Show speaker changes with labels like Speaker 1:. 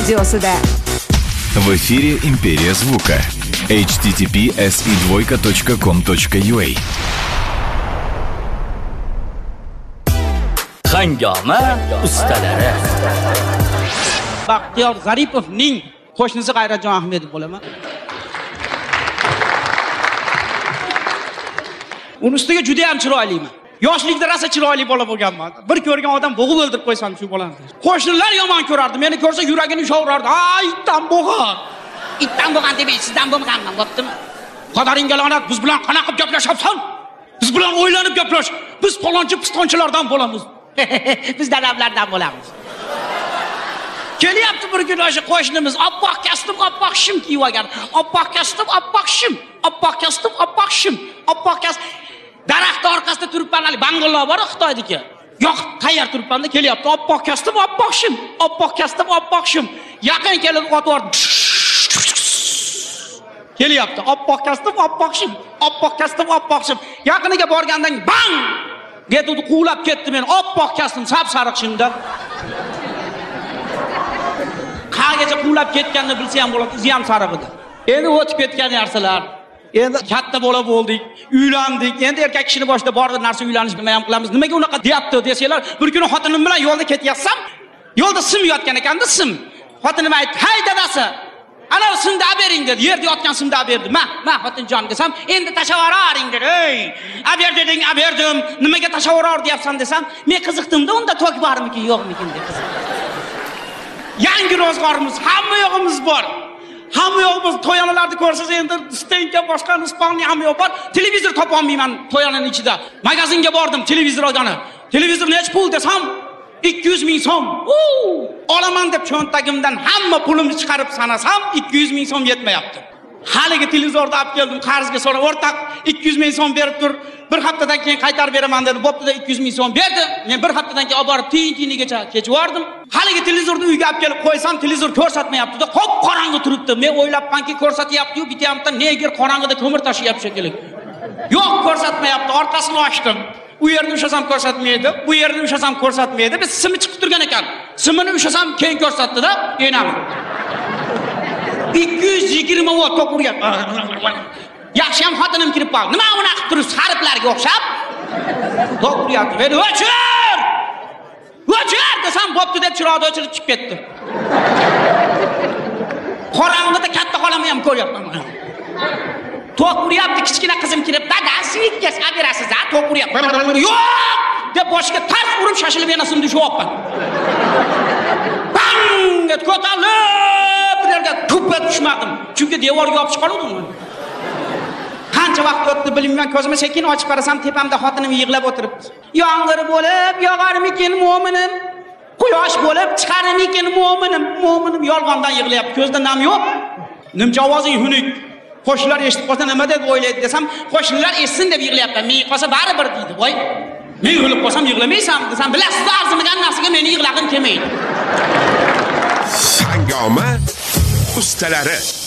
Speaker 1: radiosida.
Speaker 2: В эфире «Империя звука». https://com.ua
Speaker 3: Hangama ustalari.
Speaker 4: Baxtiyor Zaripovning qo'shnisi G'ayratjon Ahmedov bo'laman. Uning ustiga juda ham chiroyliman. Yoshlikda rosa chiroyli bola bo'lganman. Bir ko'rgan odam bo'g'ib o'ldirib qo'ysam shu bolani. Qo'shnilar yomon ko'rardi. Meni ko'rsa yuragini ushaverardi. "Ay, itdan bo'g'an. Itdan bo'g'an deb sizdan bo'lmaganman, bo'ptimi? Qodaringga la'nat, biz bilan qanaqa qilib gaplashyapsan? Biz bilan o'ylanib gaplash. Biz palonchi pistonchilardan bo'lamiz." Biz dadamlardan bo'lamiz. Kelyapti bir kun o'sha qo'shnimiz, oppoq kastim, oppoq shim kiyib olgan. Oppoq kastim, oppoq shim, oppoq kastim, oppoq shim, oppoq kastim. Daraxt orqasida turibman, hali bangaloq bor Xitoydagi. Yo'q, tayyor turibman-da kelyapti. Oppoq kastim, oppoq shim, oppoq kastim, oppoq shim. Yaqin kelib o'tib kelyapti. Oppoq kastim, oppoq shim, oppoq kastim, oppoq shim. Yaqiniga borgandan bang! Dedi quvlab ketdi men. Oppoq kastim, sap-sariq shimda. Qayergacha quvlab ketganini bilsa ham bo'ladi, o'zi ham sariq edi. Endi o'tib ketgan narsalar. Endi katta bola bo'ldik, uylandik. Endi erkak kishini boshida bor narsa uylanish nima ham qilamiz? Nimaga unaqa deyapti desanglar, bir kuni xotinim bilan yo'lda ketyapsam, yo'lda sim yotgan ekanda sim. Xotinim aytdi: "Hay dadasi, ana simni olib bering" dedi. Yerda yotgan simni olib berdi. "Ma, xotinjon" desam, "Endi tashavvoring" dedi. "Ey, olib ber deding, olib berdim. Nimaga tashavvoror deyapsan" desam, "Men qiziqdim-da, unda tok bormikin, yo'qmikin" deb qiziqdim. Yangi ro'zg'orimiz, hamma yo'g'imiz bor. Hamma yo'g'imiz to'yanalarni ko'rsangiz endi stenka boshqa Ispaniya hamma yo'q bor. Televizor topa olmayman to'yananing ichida. Magazinga bordim, televizor olgani. Televizor nechta pul desam, 200 ming so'm. Olaman deb cho'ntagimdan hamma pulimni chiqarib sanasam 200 ming so'm yetmayapti. Haligi televizorni olib keldim, qarzga so'rab, "O'rtaq, 200 ming so'm berib tur. Bir haftadan keyin qaytarib beraman" dedi. Bo'pti-da 200 ming so'm berdi. Men bir haftadan keyin olib borib tiyinigacha kechib yubordim. Haligi televizorni uyga olib kelib qo'ysam, televizor ko'rsatmayapti-da, qop qorong'i turibdi. Men o'ylabmanki ko'rsatyapti-yu, bityapti, nega qorong'ida ko'mir tashyapti shekilli. Yo'q, ko'rsatmayapti. Orqasini ochdim. U yerni ushlasam ko'rsatmaydi, bu yerni ushlasam ko'rsatmaydi. Biz simi chiqib turgan ekan. Simini ushlasam keyin ko'rsatdi-da, enami. 220 volt tok uryapti. Yaxshi ham xotinim kirib qoldi. Nima unaqa qilib turibsiz, harflarga o'xshab? Tok uryapti. "Meni o'chir! O'chir!" desam, "Bo'pti" deb chiroqni o'chirib chiqib ketdi. Qorong'ida katta xolamni ham ko'ryapman. Tok uryapti, kichkina qizim kirib, "Dada, svikkas olib berasiz-a? Tok uryapti." "Yo'q!" deb boshiga tars urib shashilib yana simni shuvoqman. Bang! deb ko'tarilib yerga tupa tushmadim. Chunki devorga yopib chiqardim. Qancha vaqt o'tdi bilmayman, ko'zimni sekin ochib qarasam, tepamda xotinim yig'lab o'tiribdi. "Yomg'ir bo'lib yog'armikin mo'minim? Quyosh bo'lib chiqarmikin mo'minim? Mo'minim yolg'ondan yig'layapti. Ko'zda nam yo'q. Nimcha ovozing xunuk. Qo'shnilar eshitib qolsa nima deb o'ylaydi desam, qo'shnilar eshitsin deb yig'layapman. Men qolsa baribir deydi. Voy, men yig'lab qolsam yig'lamaysan desam, bilasiz, arzimagan narsaga meni yig'lag'im kelmaydi.
Speaker 5: Hangama ustalari.